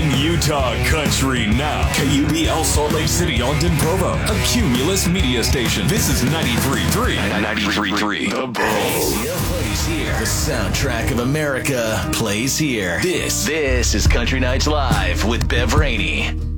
Talking Utah country now. KUBL Salt Lake City, Ogden, Provo. A Cumulus media station. This is 93.3. 93.3. The Bro. Plays here. The soundtrack of America plays here. This is Country Nights Live with Bev Rainey.